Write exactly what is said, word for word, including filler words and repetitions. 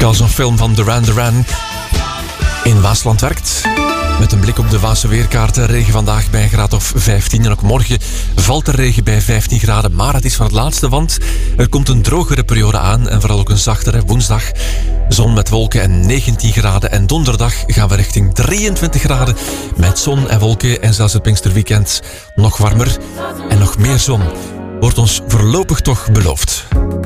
als een film van Duran Duran in Waasland werkt. Met een blik op de Waase weerkaarten. Regen vandaag bij een graad of vijftien. En ook morgen valt er regen bij vijftien graden. Maar het is van het laatste, want er komt een drogere periode aan. En vooral ook een zachtere woensdag. Zon met wolken en negentien graden. En donderdag gaan we richting drieëntwintig graden. Met zon en wolken. En zelfs het Pinksterweekend nog warmer. En nog meer zon. Wordt ons voorlopig toch beloofd.